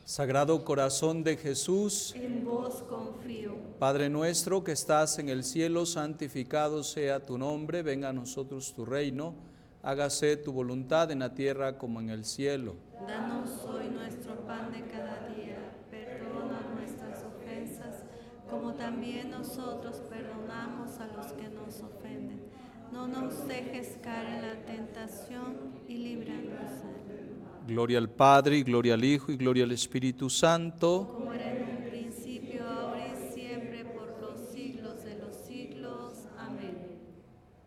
Sagrado Corazón de Jesús, En vos confío. Padre nuestro que estás en el cielo, santificado sea tu nombre, venga a nosotros tu reino, hágase tu voluntad en la tierra como en el cielo. Danos hoy nuestro pan de cada día. Perdona nuestras ofensas, como también nosotros perdonamos a los que nos ofenden. No nos dejes caer en la tentación y líbranos del mal. Gloria al Padre, y gloria al Hijo, y gloria al Espíritu Santo.